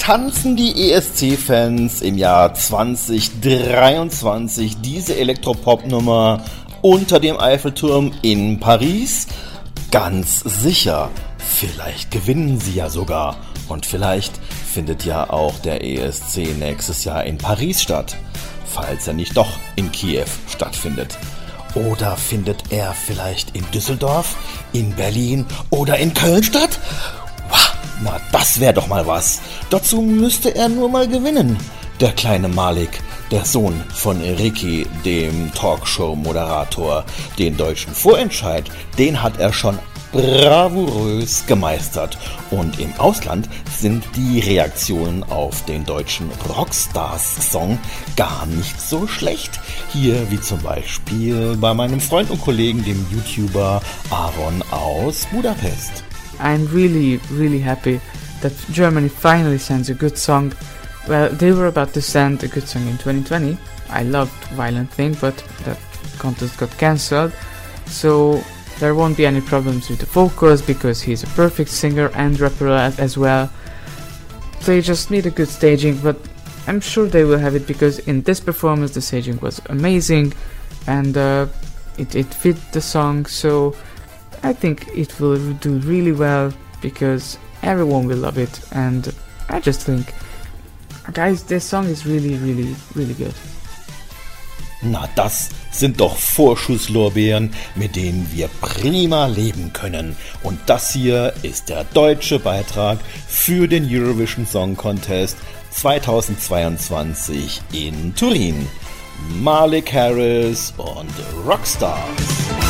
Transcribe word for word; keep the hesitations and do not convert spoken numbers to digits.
tanzen die E S C-Fans im Jahr zwanzig dreiundzwanzig diese Elektropop-Nummer unter dem Eiffelturm in Paris? Ganz sicher. Vielleicht gewinnen sie ja sogar. Und vielleicht findet ja auch der E S C nächstes Jahr in Paris statt, falls er nicht doch in Kiew stattfindet. Oder findet er vielleicht in Düsseldorf, in Berlin oder in Köln statt? Na, das wäre doch mal was. Dazu müsste er nur mal gewinnen. Der kleine Malik, der Sohn von Ricky, dem Talkshow-Moderator. Den deutschen Vorentscheid, den hat er schon bravourös gemeistert. Und im Ausland sind die Reaktionen auf den deutschen Rockstars-Song gar nicht so schlecht. Hier wie zum Beispiel bei meinem Freund und Kollegen, dem YouTuber Aaron aus Budapest. I'm really, really happy that Germany finally sends a good song. Well, they were about to send a good song in twenty twenty. I loved Violent Thing, but that contest got cancelled. So there won't be any problems with the vocals because he's a perfect singer and rapper as well. They just need a good staging, but I'm sure they will have it because in this performance the staging was amazing and uh, it, it fit the song. So I think it will do really well because everyone will love it, and I just think, guys, this song is really, really, really good. Na, das sind doch Vorschusslorbeeren, mit denen wir prima leben können. Und das hier ist der deutsche Beitrag für den Eurovision Song Contest zweitausendzweiundzwanzig in Turin. Malik Harris und Rockstars.